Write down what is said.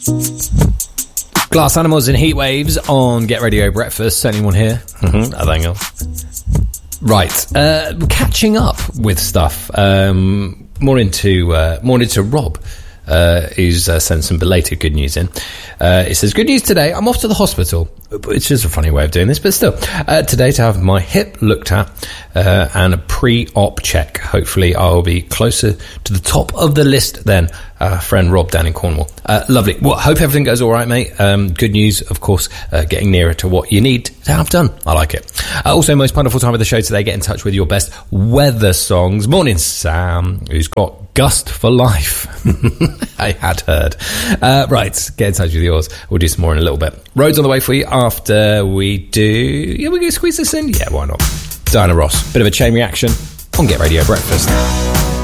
Glass Animals in Heat Waves on Get Radio Breakfast. Anyone here? Nathaniel. Right, catching up with stuff. More into Rob. Who's sent some belated good news in. It says, good news today, I'm off to the hospital. It's just a funny way of doing this, but still. Today to have my hip looked at and a pre-op check. Hopefully I'll be closer to the top of the list then. Friend Rob down in Cornwall. Lovely. Well, hope everything goes all right, mate. Good news, of course, getting nearer to what you need to have done. I like it. Also, most wonderful time of the show today, get in touch with your best weather songs. Morning, Sam, who's got Gust for life. I had heard. Right, get in touch with yours. We'll do some more in a little bit. Roads on the way for you after we do... Yeah, we're going to squeeze this in? Yeah, why not? Diana Ross. Bit of a chain reaction on Get Radio Breakfast.